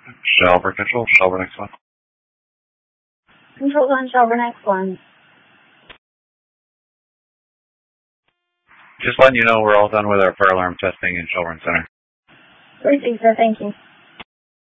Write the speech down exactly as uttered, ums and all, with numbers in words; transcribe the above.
Shelburne Control, Shelburne next one. Control one, Shelburne next one. Just letting you know we're all done with our fire alarm testing in Shelburne Center. Received, sir. Thank you.